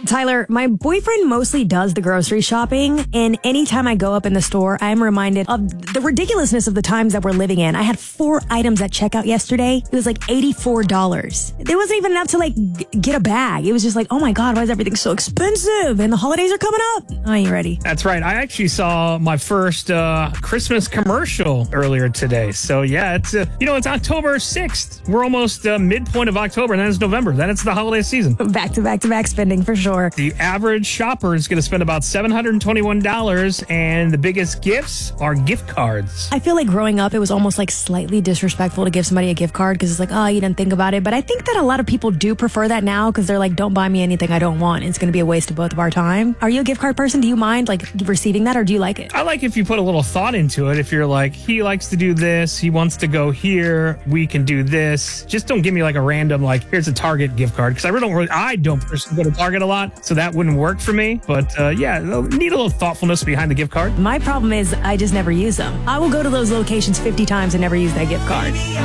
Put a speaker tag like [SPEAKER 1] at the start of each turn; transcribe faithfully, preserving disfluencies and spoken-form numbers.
[SPEAKER 1] Tyler, my boyfriend mostly does the grocery shopping, and anytime I go up in the store, I'm reminded of the ridiculousness of the times that we're living in. I had four items at checkout yesterday. It was like eighty-four dollars. It wasn't even enough to like g- get a bag. It was just like, oh my God, why is everything so expensive? And the holidays are coming up. Are you ready?
[SPEAKER 2] That's right. I actually saw my first uh, Christmas commercial earlier today. So yeah, it's uh, you know, it's October sixth. We're almost uh, midpoint of October, and then it's November. Then it's the holiday season.
[SPEAKER 1] Back to back to back spending for sure.
[SPEAKER 2] The average shopper is going to spend about seven hundred twenty-one dollars, and the biggest gifts are gift cards.
[SPEAKER 1] I feel like growing up, it was almost like slightly disrespectful to give somebody a gift card because it's like, oh, you didn't think about it. But I think that a lot of people do prefer that now because they're like, don't buy me anything I don't want. It's going to be a waste of both of our time. Are you a gift card person? Do you mind like receiving that, or do you like it?
[SPEAKER 2] I like if you put a little thought into it. If you're like, he likes to do this, he wants to go here, we can do this. Just don't give me like a random, like, here's a Target gift card, because I really don't really, I don't personally go to Target a lot, so that wouldn't work for me. But uh, yeah, need a little thoughtfulness behind the gift card.
[SPEAKER 1] My problem is I just never use them. I will go to those locations fifty times and never use that gift card.